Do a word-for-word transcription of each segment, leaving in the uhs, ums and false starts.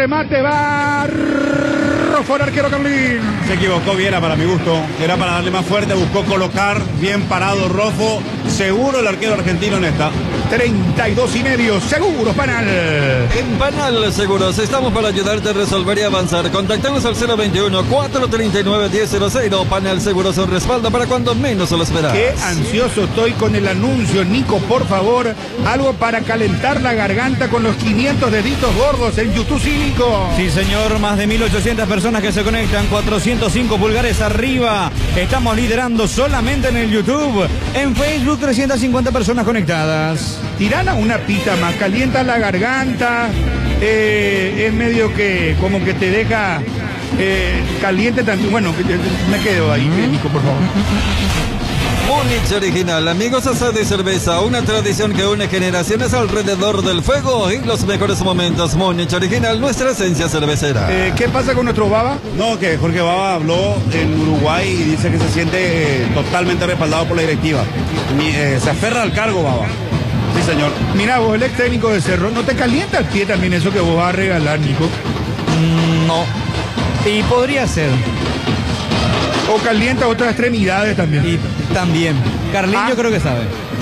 remate va Rofo, el arquero Carlín. Se equivocó Viera para mi gusto. Era para darle más fuerte, buscó colocar. Bien parado Rofo. Seguro el arquero argentino en esta. treinta y dos y medio, seguro, Panal. En Panal Seguros estamos para ayudarte a resolver y avanzar. Contactamos al cero veintiuno, cuatrocientos treinta y nueve, diez cero cero. Panal Seguros son respaldo para cuando menos lo esperas. Qué ansioso estoy con el anuncio, Nico, por favor. Algo para calentar la garganta con los quinientos deditos gordos en YouTube, sí, Nico. Sí, señor, más de mil ochocientas personas que se conectan, cuatrocientos cinco pulgares arriba. Estamos liderando solamente en el YouTube. En Facebook, trescientas cincuenta personas conectadas. Tirana una pita más, calienta la garganta, eh, es medio que como que te deja eh, caliente también. Bueno, que, me quedo ahí, uh-huh. Nico, por favor. Múnich Original, amigos, asado y cerveza, una tradición que une generaciones alrededor del fuego y los mejores momentos. Múnich Original, nuestra esencia cervecera. Eh, ¿Qué pasa con nuestro Baba? No, que Jorge Baba habló en Uruguay y dice que se siente eh, totalmente respaldado por la directiva. Ni, eh, se aferra al cargo, Baba. Sí, señor. Mira, vos, el ex técnico de Cerro, ¿no te calienta el pie también eso que vos vas a regalar, Nico? Mm, no. Y podría ser. O calienta otras extremidades también. Y también. Carlín ah, yo creo que sabe.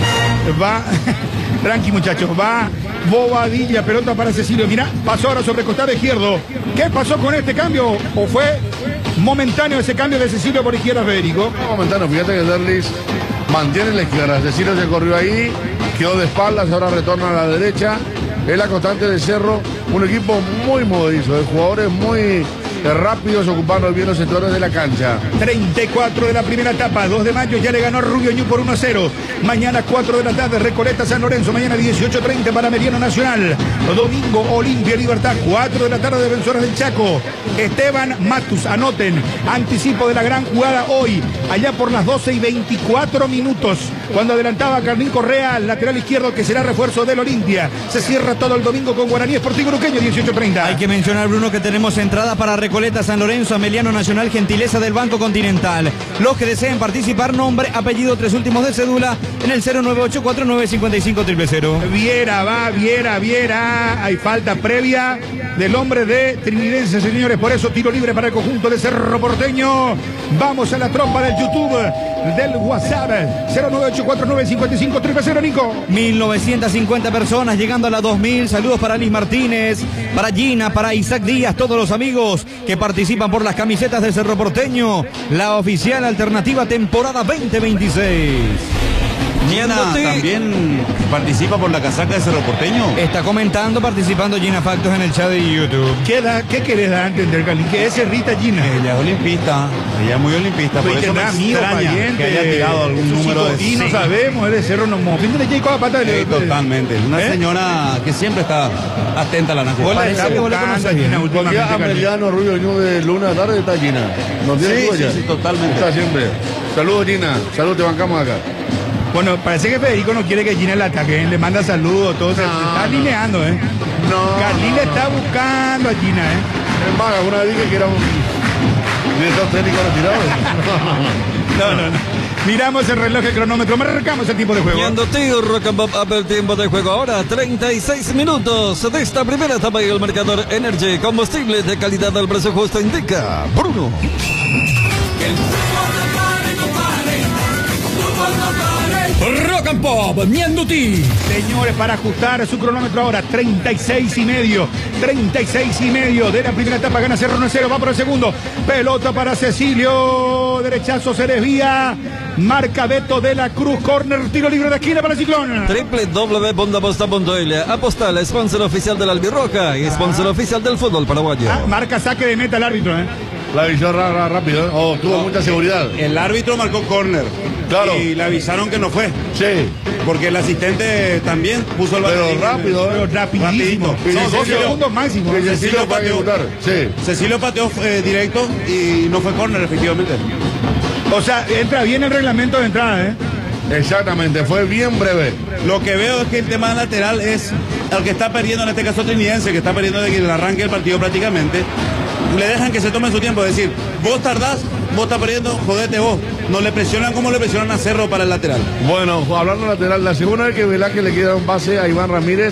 Va, tranqui muchachos, va Bobadilla, pelota para Cecilio. Mira, pasó ahora sobre costado izquierdo. ¿Qué pasó con este cambio? ¿O fue momentáneo ese cambio de Cecilio por izquierda, Federico? No, momentáneo, fíjate que Derlis mantiene la izquierda. Cecilio se corrió ahí, quedó de espaldas, ahora retorna a la derecha. Es la constante de Cerro, un equipo muy movedizo, de jugadores muy rápidos ocupando bien los sectores de la cancha. treinta y cuatro de la primera etapa, dos de mayo, ya le ganó Rubio Ñu por uno a cero. Mañana cuatro de la tarde, Recoleta San Lorenzo. Mañana dieciocho treinta para Meridiano Nacional. Domingo, Olimpia Libertad, cuatro de la tarde, Defensores del Chaco. Esteban Matus, anoten, anticipo de la gran jugada hoy, allá por las doce y veinticuatro minutos, cuando adelantaba Carlín Correa, lateral izquierdo, que será refuerzo del Olimpia. Se cierra todo el domingo con Guaraní Sportivo Uruqueño, dieciocho treinta. Hay que mencionar, Bruno, que tenemos entrada para Recoleta San Lorenzo, Ameliano Nacional, gentileza del Banco Continental. Los que deseen participar, nombre, apellido, tres últimos de cédula en el cero nueve ocho cuatro nueve cinco cinco cero cero cero. Viera, va, Viera, Viera. Hay falta previa del hombre de Trinidense, señores. Por eso tiro libre para el conjunto de Cerro Porteño. Vamos a la trompa del YouTube, del WhatsApp, cero nueve ocho cuatro nueve cinco cinco cero cero, Nico. mil novecientas cincuenta personas llegando a las dos mil. Saludos para Liz Martínez, para Gina, para Isaac Díaz, todos los amigos que participan por las camisetas de Cerro Porteño, la oficial alternativa temporada veinte veintiséis. Gina también participa por la casaca de Cerro Porteño. Está comentando, participando Gina Factos en el chat de YouTube. ¿Qué, da, qué querés dar a entender, Carlín? ¿Qué es Rita Gina? Ella es olimpista, ella es muy olimpista. Por eso me extraña que haya tirado algún número de y no sí. sabemos, es de Cerro Nomó. Sí, totalmente. Una ¿Eh? señora que siempre está atenta a la nación. Hola, está buscando Gina últimamente. Ameliano Rubio Ñu de luna a tarde está Gina. ¿No tiene sí, sí, sí, totalmente. Está siempre. Saludos, Gina. Saludos, te bancamos acá. Bueno, parece que Federico no quiere que Gina la ataque, le manda saludos, todo no, se está alineando, ¿eh? No. Carlín no, está no. buscando a Gina, ¿eh? Es más, alguna vez dije que era un director técnico retirado. No, no, no. Miramos el reloj, el cronómetro, marcamos el tiempo de juego. Yendo tío, Rock and Pop up el tiempo de juego ahora, treinta y seis minutos de esta primera etapa y el marcador Energy, combustible de calidad al precio justo, indica Bruno. Rock and Pop, Mienduti. Señores, para ajustar su cronómetro ahora, treinta y seis y medio. treinta y seis y medio de la primera etapa, gana Cerro uno cero, va por el segundo. Pelota para Cecilio, derechazo se desvía. Marca Beto de la Cruz, corner, tiro libre de esquina para el Ciclón. doble u doble u doble u punto aposta punto l. Apostal, sponsor oficial del Albirroja y sponsor ah. oficial del fútbol paraguayo. Ah, marca saque de meta el árbitro, ¿eh? La avisó rápido, ¿eh? Oh, tuvo no, mucha seguridad. El árbitro marcó córner. Claro. Y le avisaron que no fue. Sí. Porque el asistente también puso el balón. Pero rápido, pero rapidísimo. Rapidito. No, dos segundos máximo. Cecilio, Cecilio pateó. Sí. Cecilio pateó eh, directo y no fue córner, efectivamente. O sea, entra bien el reglamento de entrada, ¿eh? Exactamente, fue bien breve. Lo que veo es que el tema lateral es el que está perdiendo, en este caso Trinidense, que está perdiendo de el arranque del partido prácticamente. Le dejan que se tome su tiempo, es decir, vos tardás, vos estás perdiendo, jodete vos. No le presionan como le presionan a Cerro para el lateral. Bueno, hablando lateral, la segunda vez que Velázquez le queda un pase a Iván Ramírez,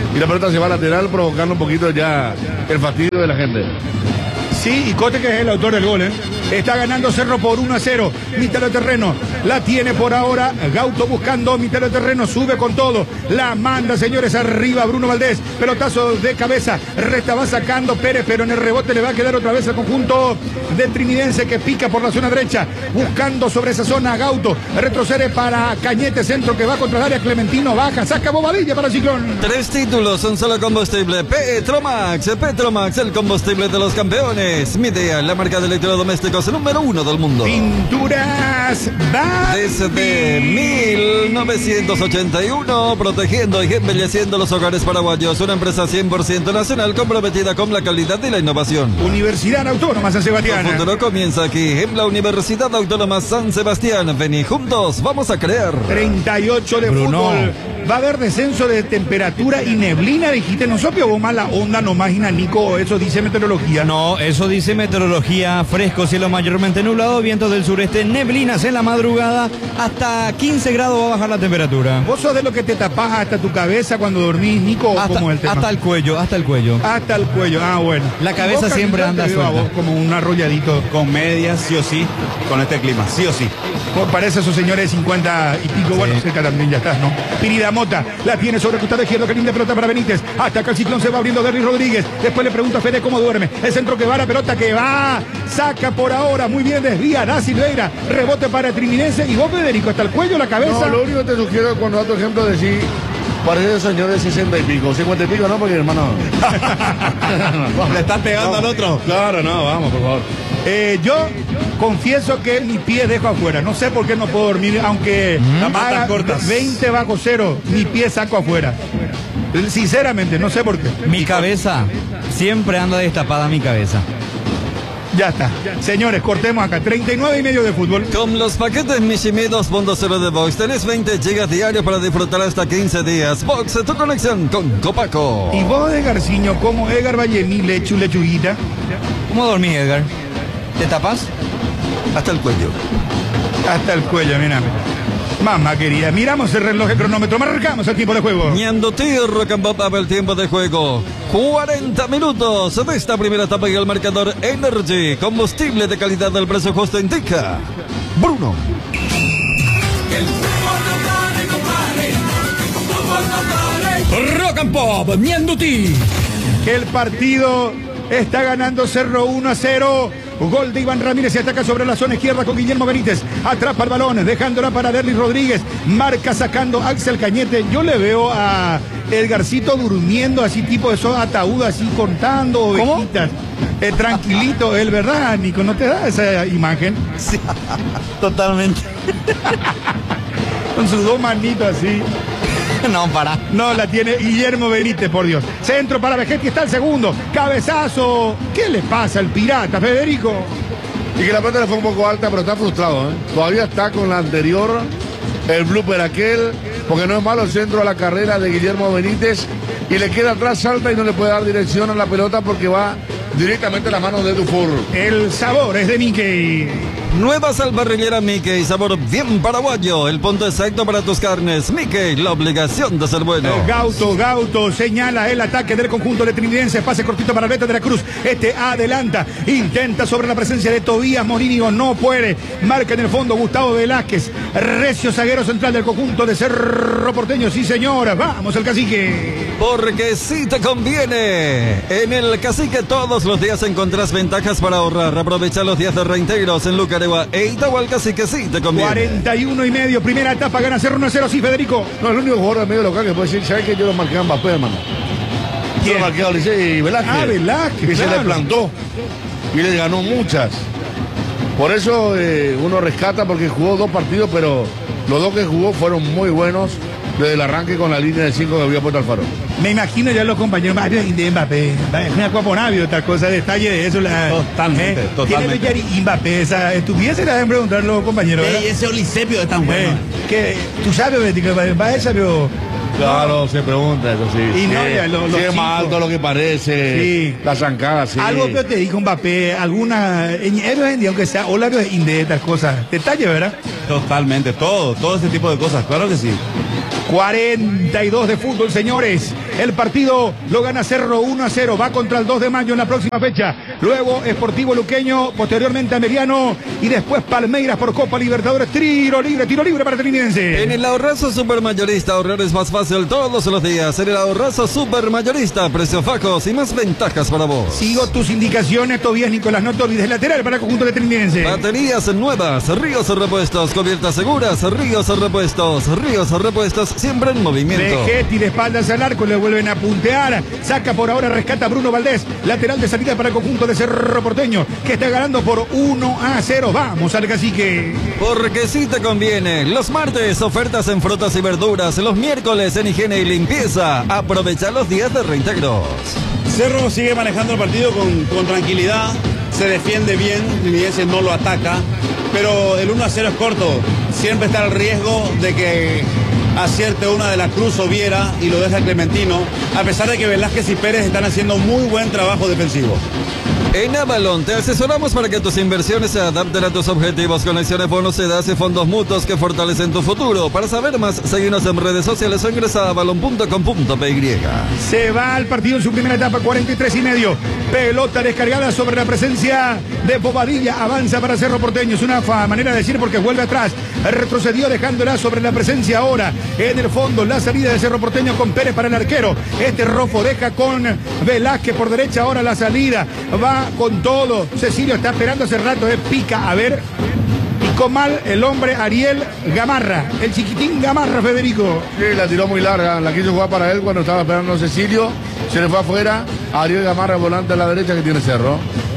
y la pelota se va lateral, provocando un poquito ya el fastidio de la gente. Sí, y Cote, que es el autor del gol, ¿eh? Está ganando Cerro por uno a cero. Mitad de terreno. La tiene por ahora Gauto buscando mitad de terreno. Sube con todo. La manda, señores, arriba Bruno Valdés. Pelotazo de cabeza. Resta va sacando Pérez, pero en el rebote le va a quedar otra vez el conjunto de Trinidense que pica por la zona derecha. Buscando sobre esa zona Gauto. Retrocede para Cañete, centro que va contra el área. Clementino baja. Saca Bobadilla para el Ciclón. Tres títulos, un solo combustible. Petromax. Petromax, el combustible de los campeones. Midea, la marca de electrodomésticos número uno del mundo. Pinturas va. Desde mil novecientos ochenta y uno, protegiendo y embelleciendo los hogares paraguayos. Una empresa cien por ciento nacional comprometida con la calidad y la innovación. Universidad Autónoma San Sebastián. El futuro comienza aquí, en la Universidad Autónoma San Sebastián. Vení juntos, vamos a creer. treinta y ocho de Bruno. fútbol. Va a haber descenso de temperatura y neblina, dijiste. ¿No sopio vos mala onda nomás, Nico? Eso dice meteorología. No, eso dice meteorología. Fresco, cielo mayormente nublado, vientos del sureste, neblinas en la madrugada. Hasta quince grados va a bajar la temperatura. ¿Vos sos de lo que te tapás hasta tu cabeza cuando dormís, Nico? ¿O Hasta, cómo es el tema? hasta el cuello, hasta el cuello. Hasta el cuello. Ah, bueno. La cabeza Vos, siempre Carlito, anda te veo a suelta. vos como un arrolladito. Con medias, sí o sí, con este clima, sí o sí. Como parece esos señores de cincuenta y pico. Bueno, cerca también ya estás, ¿no? Pirida Mota la tiene sobre el costado izquierdo. Que linda pelota para Benítez. Hasta acá el Ciclón se va abriendo Derry Rodríguez. Después le pregunta a Fede cómo duerme. El centro que va, la pelota que va. Saca por ahora. Muy bien, desvía. Da Silveira. Rebote para Trinidense. Y vos, Federico, hasta el cuello, la cabeza. No, lo único que te sugiero cuando da tu ejemplo de decir, parece el señor de sesenta y pico, cincuenta y pico, no, porque hermano. ¿Le estás pegando al otro? Claro, no, vamos, por favor. Eh, yo confieso que mi pie dejo afuera. No sé por qué no puedo dormir, aunque Las patas haga cortas. veinte bajo cero, mi pie saco afuera. Sinceramente, no sé por qué. Mi cabeza, siempre anda destapada mi cabeza. Ya está. Señores, cortemos acá. treinta y nueve y medio de fútbol. Con los paquetes Mishimi dos punto cero de Vox tenés veinte gigas diarios para disfrutar hasta quince días. Vox, tu conexión con Copaco. Y vos, Edgarciño, como Edgar Vallemí, lechu, lechuguita. ¿Cómo dormís, Edgar? ¿Te tapas? Hasta el cuello. Hasta el cuello, mira. Mamá querida, miramos el reloj, el cronómetro, marcamos el tiempo de juego. Ñandutí, Rock and Pop abre el tiempo de juego. cuarenta minutos de esta primera etapa y el marcador Energy. Combustible de calidad del precio justo indica Bruno. Rock and Pop, Ñandutí. El partido está ganando Cerro uno a cero. Gol de Iván Ramírez, se ataca sobre la zona izquierda con Guillermo Benítez. Atrapa el balón, dejándola para Derly Rodríguez. Marca sacando Axel Cañete. Yo le veo a Edgarcito durmiendo así, tipo esos ataúd así, contando ovejitas. Eh, tranquilito, él, ¿verdad, Nico? ¿No te da esa imagen? Sí, totalmente. Con sus dos manitos así. No, para. No, la tiene Guillermo Benítez, por Dios. Centro para Vegetti, está el segundo. Cabezazo. ¿Qué le pasa al pirata, Federico? Y que la pelota le fue un poco alta, pero está frustrado, ¿eh? Todavía está con la anterior, el blooper aquel, porque no es malo el centro a la carrera de Guillermo Benítez. Y le queda atrás, salta y no le puede dar dirección a la pelota porque va directamente a la mano de Dufour. El sabor es de Mickey. Nueva salparrillera Mickey, sabor bien paraguayo. El punto exacto para tus carnes. Mickey, la obligación de ser bueno. Eh, Gauto, Gauto señala el ataque del conjunto de Trinidense. Pase cortito para Beto de la Cruz. Este adelanta. Intenta sobre la presencia de Tobías Morínigo. No puede. Marca en el fondo Gustavo Velázquez. Recio zaguero central del conjunto de Cerro Porteño. Sí, señora. Vamos al cacique. Porque sí te conviene. En el Cacique todos los días encontrás ventajas para ahorrar. Aprovecha los días de reintegros en Lucaregua e Itahual. Cacique sí te conviene. cuarenta y uno y medio. Primera etapa. Gana Cerro uno a cero. Sí, Federico. No, el único jugador del medio local que puede decir, ¿sabes que yo lo marqué a Mbappé, hermano? Yo ¿Quién? lo marqué a Licey y Velázquez. Ah, Velázquez, Y se claro. le plantó. Y le ganó muchas. Por eso eh, uno rescata porque jugó dos partidos, pero los dos que jugó fueron muy buenos desde el arranque con la línea de cinco que había puesto Alfaro. Me imagino ya los compañeros Mario de Mbappé. Es una copa Navio, tal cosa, detalle de eso. La, Totalmente, totalmente. ¿Tiene Yari Mbappé? Esa estupidez se la deben preguntar los compañeros. ¿verdad? Ey, ese Olisepio es tan bueno. Eh, que, ¿Tú sabes, Betty, que va esa, pero... Claro, se pregunta eso sí. Y no, Sí, ya, lo- los sí, es más chicos. alto lo que parece. Sí. La zancada, sí. Algo que te dijo Mbappé, alguna... En héroes en día, aunque sea, o labios de Inde, estas cosas. Detalle, ¿verdad? Totalmente, todo, todo ese tipo de cosas, claro que sí. cuarenta y dos de fútbol, señores. El partido lo gana Cerro uno a cero. Va contra el dos de mayo en la próxima fecha. Luego Sportivo Luqueño, posteriormente Ameriano y después Palmeiras por Copa Libertadores. Tiro libre, tiro libre para Trinidense. En el ahorrazo supermayorista, ahorrar es más fácil todos los días. En el ahorrazo supermayorista, precios fajos y más ventajas para vos. Sigo tus indicaciones, Tobías Nicolás. No te olvides, lateral para el conjunto de Trinidense. Baterías nuevas, Ríos Repuestos, cubiertas seguras, Ríos Repuestos, Ríos Repuestos, siempre en movimiento. Vegetti de espaldas al arco, le vuelven a puntear. Saca por ahora, rescata Bruno Valdés. Lateral de salida para el conjunto de Cerro Porteño, que está ganando por uno a cero. Vamos al cacique. Porque si te conviene. Los martes, ofertas en frutas y verduras. Los miércoles en higiene y limpieza. Aprovecha los días de reintegros. Cerro sigue manejando el partido con, con tranquilidad. Se defiende bien, Trinidense no lo ataca, pero el uno a cero es corto. Siempre está el riesgo de que acierte una de la Cruz o Viera y lo deja Clementino, a pesar de que Velázquez y Pérez están haciendo muy buen trabajo defensivo. En Avalon te asesoramos para que tus inversiones se adapten a tus objetivos. Conexiones, bonos, sedas y fondos mutuos que fortalecen tu futuro. Para saber más, seguinos en redes sociales o ingresa a avalon punto com punto p y. Se va al partido en su primera etapa, cuarenta y tres y medio. Pelota descargada sobre la presencia de Bobadilla. Avanza para Cerro Porteño. Es una manera de decir porque vuelve atrás. Retrocedió dejándola sobre la presencia ahora. En el fondo, la salida de Cerro Porteño con Pérez para el arquero. Este Rofo deja con Velázquez por derecha. Ahora la salida. Va con todo. Cecilio está esperando hace rato. Eh. Pica. A ver. Picó mal el hombre Ariel Gamarra. El chiquitín Gamarra, Federico. Sí, la tiró muy larga. La quiso jugar para él cuando estaba esperando a Cecilio. Se le fue afuera. Ariel Gamarra, volante a la derecha que tiene Cerro.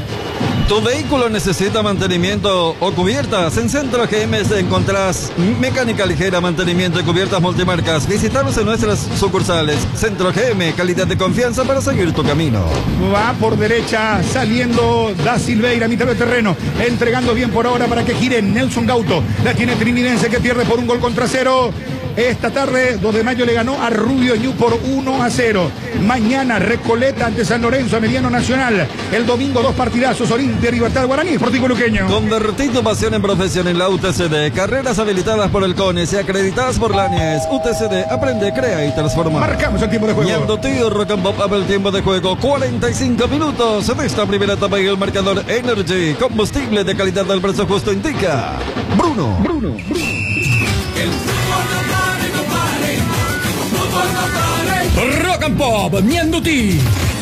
¿Tu vehículo necesita mantenimiento o cubiertas? En Centro G M encontrás mecánica ligera, mantenimiento y cubiertas multimarcas. Visítanos en nuestras sucursales. Centro G M, calidad de confianza para seguir tu camino. Va por derecha, saliendo Da Silveira, mitad del terreno. Entregando bien por ahora para que gire Nelson Gauto. La tiene Trinidense que pierde por un gol contra cero. Esta tarde, dos de mayo le ganó a Rubio Ñu por uno a cero. Mañana, Recoleta ante San Lorenzo, Mediano Nacional. El domingo, dos partidazos, Olimpia, Libertad, Guaraní, Sportivo Luqueño. Convertí tu pasión en profesión en la U T C D. Carreras habilitadas por el CONES y acreditadas por la ANIES. U T C D, aprende, crea y transforma. Marcamos el tiempo de juego. Yendo tío, Rock and Pop, abre el tiempo de juego. cuarenta y cinco minutos de esta primera etapa y el marcador Energy. Combustible de calidad del precio justo indica. Bruno. Bruno. Bruno. Rock and Pop, Mianduti.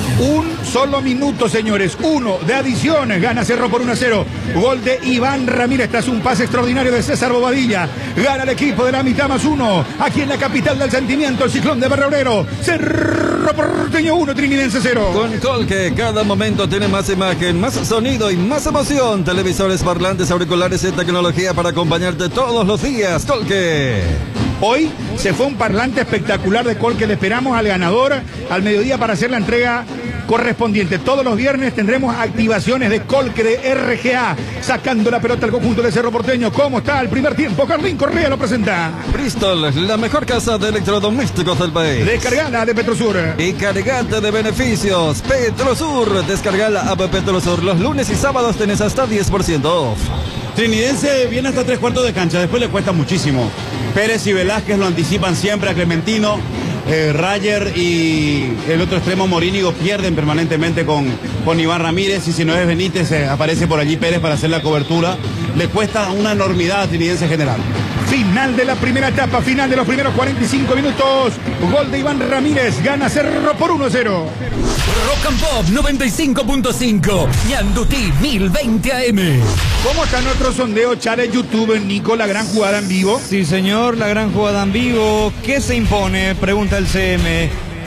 Un solo minuto, señores. Uno de adición. Gana Cerro por uno a cero. Gol de Iván Ramírez tras un pase extraordinario de César Bobadilla. Gana el equipo de la mitad más uno. Aquí en la capital del sentimiento, el Ciclón de Barrio Obrero. Cerro Porteño uno, Trinidense cero. Con Colque, cada momento tiene más imagen, más sonido y más emoción. Televisores, parlantes, auriculares y tecnología para acompañarte todos los días. Colque. Hoy se fue un parlante espectacular de Colque. Le esperamos al ganador al mediodía para hacer la entrega correspondiente. Todos los viernes tendremos activaciones de Colque de R G A, sacando la pelota al conjunto de Cerro Porteño. ¿Cómo está el primer tiempo? Carlín Correa lo presenta. Bristol, la mejor casa de electrodomésticos del país. Descargala de Petrosur. Y cargate de beneficios. Petrosur, descargala a Petrosur. Los lunes y sábados tenés hasta diez por ciento off. Trinidense viene hasta tres cuartos de cancha, después le cuesta muchísimo. Pérez y Velázquez lo anticipan siempre a Clementino. Eh, Rayer y el otro extremo Morínigo pierden permanentemente con, con Iván Ramírez, y si no es Benítez eh, aparece por allí Pérez para hacer la cobertura. Le cuesta una enormidad a Trinidense general. Final de la primera etapa, final de los primeros cuarenta y cinco minutos. Gol de Iván Ramírez, gana Cerro por uno a cero. Rock and Pop noventa y cinco punto cinco, Ñandutí mil veinte A M. ¿Cómo está nuestro sondeo, Chare, YouTube, Nico, la gran jugada en vivo? Sí, señor, la gran jugada en vivo. ¿Qué se impone? Pregunta el C M.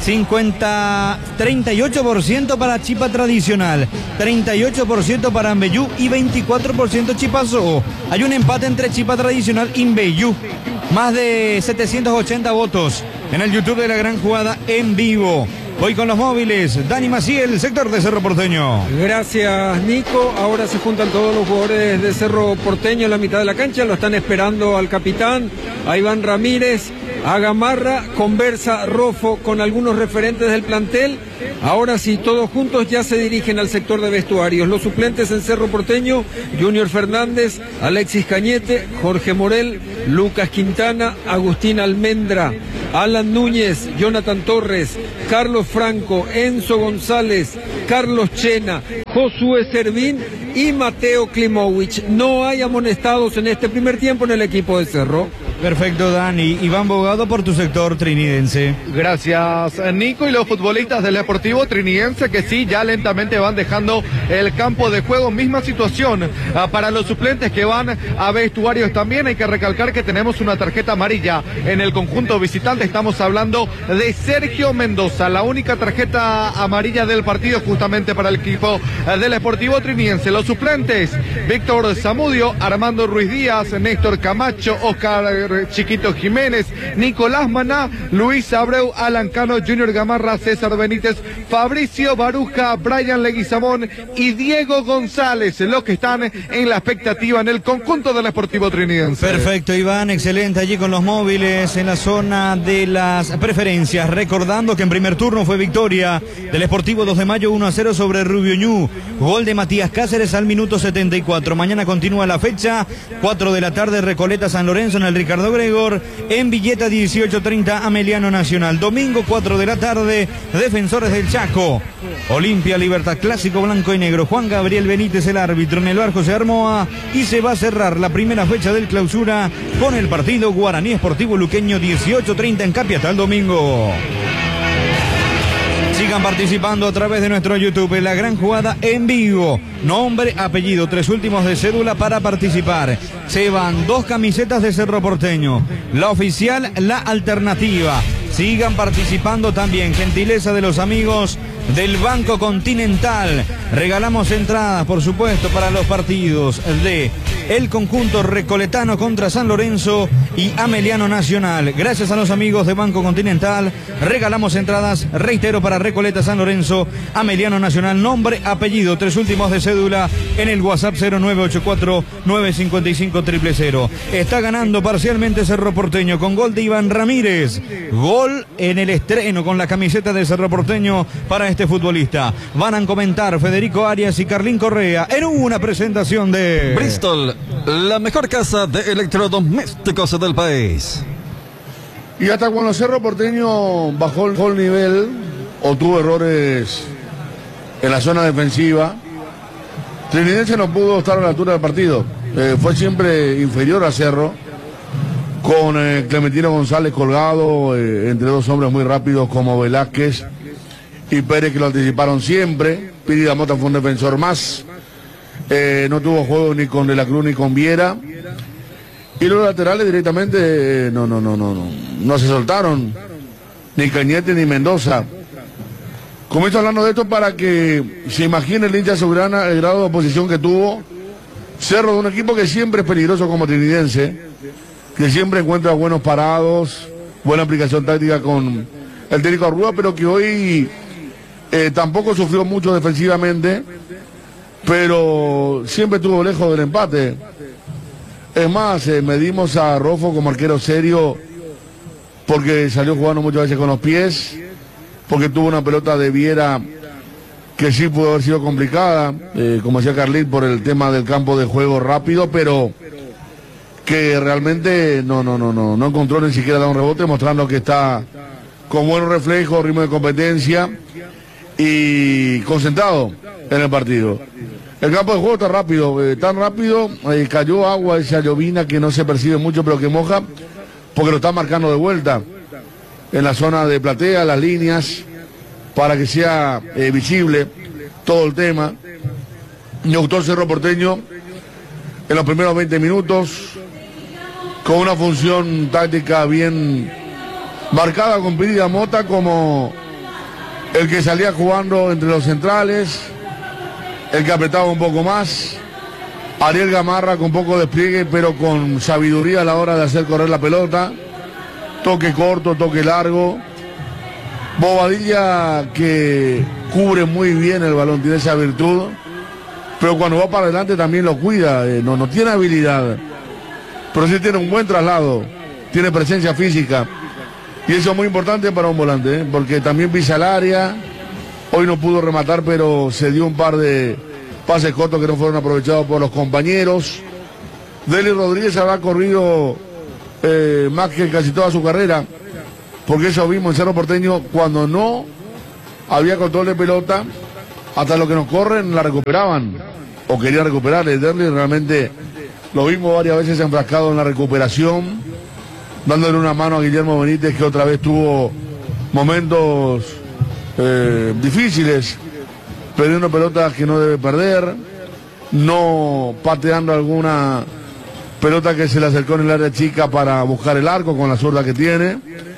cincuenta, treinta y ocho por ciento para Chipa tradicional, treinta y ocho por ciento para Ambeyú y veinticuatro por ciento Chipazó. Hay un empate entre Chipa tradicional y Ambeyú. Más de setecientos ochenta votos en el YouTube de la gran jugada en vivo. Hoy con los móviles, Dani Maciel, sector de Cerro Porteño. Gracias, Nico. Ahora se juntan todos los jugadores de Cerro Porteño en la mitad de la cancha. Lo están esperando al capitán, a Iván Ramírez, a Gamarra. Conversa Rofo con algunos referentes del plantel. Ahora sí, todos juntos ya se dirigen al sector de vestuarios. Los suplentes en Cerro Porteño: Junior Fernández, Alexis Cañete, Jorge Morel, Lucas Quintana, Agustín Almendra, Alan Núñez, Jonathan Torres, Carlos Franco, Enzo González, Carlos Chena, Josué Servín y Mateo Klimovic. No hay amonestados en este primer tiempo en el equipo de Cerro. Perfecto, Dani. Iván Bogado por tu sector trinidense. Gracias, Nico. Y los futbolistas del Deportivo Trinidense que sí, ya lentamente van dejando el campo de juego. Misma situación uh, para los suplentes que van a vestuarios también. Hay que recalcar que tenemos una tarjeta amarilla en el conjunto visitante. Estamos hablando de Sergio Mendoza, la única tarjeta amarilla del partido justamente para el equipo uh, del Deportivo Trinidense. Los suplentes: Víctor Zamudio, Armando Ruiz Díaz, Néstor Camacho, Oscar Chiquito Jiménez, Nicolás Maná, Luis Abreu, Alan Cano, Junior Gamarra, César Benítez, Fabricio Baruja, Brian Leguizamón y Diego González, los que están en la expectativa en el conjunto del Deportivo Trinidense. Perfecto, Iván, excelente allí con los móviles en la zona de las preferencias. Recordando que en primer turno fue victoria del Sportivo dos de mayo uno a cero sobre Rubio Ñu. Gol de Matías Cáceres al minuto setenta y cuatro. Mañana continúa la fecha, cuatro de la tarde, Recoleta San Lorenzo en el Ricardo Gregor. En Villeta dieciocho treinta, Ameliano Nacional. Domingo cuatro de la tarde, Defensores del Chaco, Olimpia Libertad, clásico blanco y negro. Juan Gabriel Benítez el árbitro, en el bar José Armoa, y se va a cerrar la primera fecha del clausura con el partido Guaraní Esportivo Luqueño dieciocho treinta en Capiatá el domingo. Sigan participando a través de nuestro YouTube. La gran jugada en vivo. Nombre, apellido, tres últimos de cédula para participar. Se van dos camisetas de Cerro Porteño. La oficial, la alternativa. Sigan participando también. Gentileza de los amigos del Banco Continental. Regalamos entradas, por supuesto, para los partidos de el conjunto recoletano contra San Lorenzo y Ameliano Nacional. Gracias a los amigos de Banco Continental, regalamos entradas, reitero, para Recoleta, San Lorenzo, Ameliano Nacional. Nombre, apellido, tres últimos de cédula en el WhatsApp cero nueve ocho cuatro nueve cinco cinco cero cero cero. Está ganando parcialmente Cerro Porteño con gol de Iván Ramírez. Gol en el estreno con la camiseta de Cerro Porteño para este futbolista. Van a comentar Federico Arias y Carlín Correa en una presentación de Bristol, la mejor casa de electrodomésticos del país. Y hasta cuando Cerro Porteño bajó el, el nivel o tuvo errores en la zona defensiva, Trinidense no pudo estar a la altura del partido. Eh, fue siempre inferior a Cerro, con eh, Clementino González colgado eh, entre dos hombres muy rápidos como Velázquez y Pérez, que lo anticiparon siempre. Piri Damota fue un defensor más. Eh, no tuvo juego ni con De la Cruz ni con Viera. Y los laterales directamente eh, no, no, no, no, no, no se soltaron. Ni Cañete ni Mendoza. Comienzo hablando de esto para que se imagine el hincha azulgrana el grado de oposición que tuvo Cerro, de un equipo que siempre es peligroso como Trinidense, que siempre encuentra buenos parados, buena aplicación táctica con el técnico Arrúa, pero que hoy eh, tampoco sufrió mucho defensivamente, pero siempre estuvo lejos del empate. Es más, eh, medimos a Rofo como arquero serio porque salió jugando muchas veces con los pies, porque tuvo una pelota de Viera que sí pudo haber sido complicada, eh, como decía Carlín, por el tema del campo de juego rápido, pero que realmente no, no, no, no, no encontró ni siquiera dar un rebote, mostrando que está con buenos reflejos, ritmo de competencia y concentrado en el partido. El campo de juego está rápido, eh, tan rápido, eh, cayó agua esa llovina que no se percibe mucho, pero que moja, porque lo está marcando de vuelta en la zona de platea, las líneas, para que sea eh, visible todo el tema. Me gustó el Cerro Porteño en los primeros veinte minutos, con una función táctica bien marcada, con Piri Damota como el que salía jugando entre los centrales, el que apretaba un poco más. Ariel Gamarra con poco despliegue, pero con sabiduría a la hora de hacer correr la pelota. Toque corto, toque largo. Bobadilla, que cubre muy bien el balón, tiene esa virtud, pero cuando va para adelante también lo cuida. Eh, no, no tiene habilidad, pero sí tiene un buen traslado, tiene presencia física, y eso es muy importante para un volante, ¿eh? Porque también pisa el área, Hoy no pudo rematar, pero se dio un par de pases cortos que no fueron aprovechados por los compañeros. Deli Rodríguez habrá corrido eh, más que casi toda su carrera, porque eso vimos en Cerro Porteño cuando no había control de pelota, hasta los que nos corren la recuperaban o querían recuperar. El Deli realmente lo vimos varias veces enfrascado en la recuperación, dándole una mano a Guillermo Benítez, que otra vez tuvo momentos eh, difíciles, perdiendo pelotas que no debe perder, no pateando alguna pelota que se le acercó en el área chica para buscar el arco con la zurda que tiene.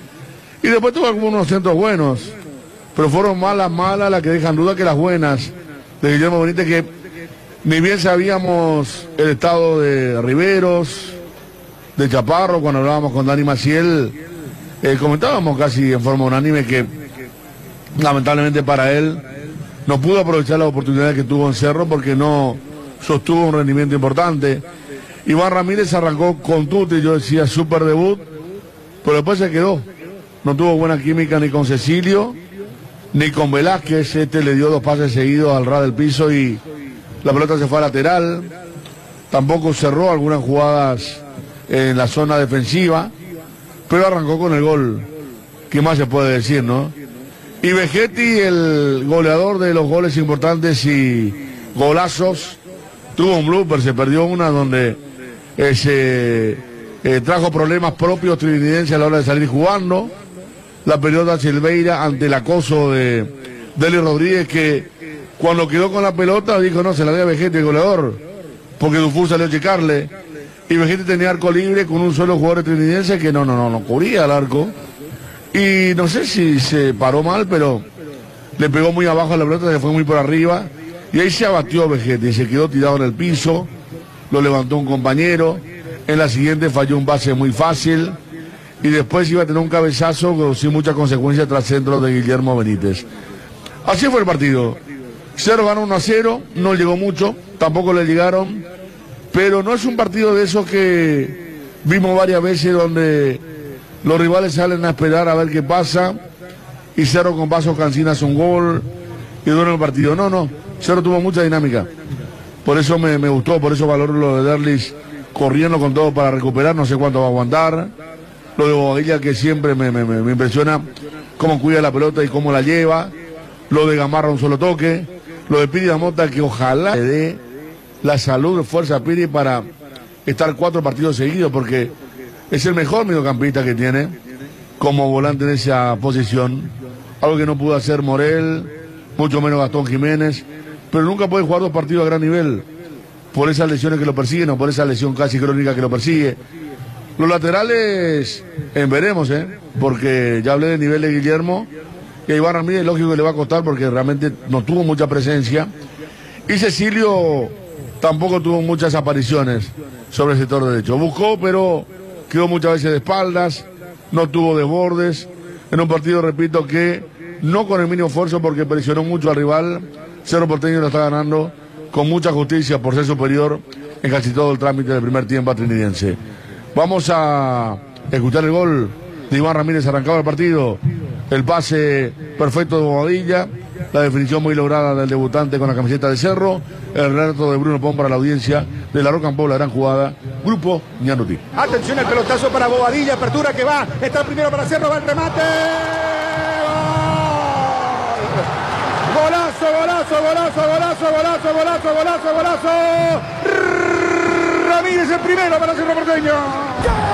Y después tuvo algunos centros buenos, pero fueron malas, malas las que dejan duda que las buenas de Guillermo Benítez, que ni bien sabíamos el estado de Riveros, de Chaparro. Cuando hablábamos con Dani Maciel, eh, comentábamos casi en forma unánime que lamentablemente para él no pudo aprovechar la oportunidad que tuvo en Cerro porque no sostuvo un rendimiento importante. Iván Ramírez arrancó con Tuti, yo decía super debut, pero después se quedó. No tuvo buena química ni con Cecilio, ni con Velázquez. Este le dio dos pases seguidos al ras del piso y la pelota se fue a lateral. Tampoco cerró algunas jugadas en la zona defensiva, pero arrancó con el gol. ¿Qué más se puede decir, no? Y Vegetti, el goleador de los goles importantes y golazos, tuvo un blooper, se perdió una donde eh, se eh, trajo problemas propios trinitenses a la hora de salir jugando. La pelota Silveira ante el acoso de Deli Rodríguez, que cuando quedó con la pelota dijo no, se la dio a Vegetti, el goleador, porque Dufour salió a checarle. Y Vegetti tenía arco libre con un solo jugador trinitense que no, no, no, no cubría el arco. Y no sé si se paró mal, pero le pegó muy abajo a la pelota, se fue muy por arriba. Y ahí se abatió Vegetti, se quedó tirado en el piso, lo levantó un compañero. En la siguiente falló un pase muy fácil. Y después iba a tener un cabezazo sin mucha consecuencia tras centro de Guillermo Benítez. Así fue el partido. Cerro ganó uno a cero, no llegó mucho, tampoco le llegaron. Pero no es un partido de esos que vimos varias veces donde los rivales salen a esperar a ver qué pasa y Cerro con pasos cancinas un gol y duele el partido. No, no, Cerro tuvo mucha dinámica. Por eso me, me gustó, por eso valoro lo de Derlis corriendo con todo para recuperar, no sé cuánto va a aguantar. Lo de Bobadilla, que siempre me, me, me impresiona cómo cuida la pelota y cómo la lleva. Lo de Gamarra, un solo toque. Lo de Piri Damota, que ojalá le dé la salud, fuerza a Piri para estar cuatro partidos seguidos, porque es el mejor mediocampista que tiene como volante en esa posición. Algo que no pudo hacer Morel, mucho menos Gastón Jiménez, pero nunca puede jugar dos partidos a gran nivel por esas lesiones que lo persiguen o por esa lesión casi crónica que lo persigue. Los laterales, en veremos, ¿eh? Porque ya hablé del nivel de Guillermo, y a Iván Ramírez lógico que le va a costar porque realmente no tuvo mucha presencia. Y Cecilio tampoco tuvo muchas apariciones sobre el sector derecho. Buscó, pero quedó muchas veces de espaldas, no tuvo desbordes. En un partido, repito, que no con el mínimo esfuerzo porque presionó mucho al rival. Cerro Porteño lo está ganando con mucha justicia por ser superior en casi todo el trámite del primer tiempo trinidense. Vamos a escuchar el gol de Iván Ramírez, arrancaba el partido. El pase perfecto de Bobadilla, la definición muy lograda del debutante con la camiseta de Cerro, el relato de Bruno Pon para la audiencia de la Rock and Pop, la gran jugada, Grupo Ñanuti. Atención al pelotazo para Bobadilla, apertura que va, está el primero para Cerro, va el remate. Golazo, golazo, golazo, golazo, golazo, golazo, golazo, golazo. Ramírez el primero para Cerro Porteño.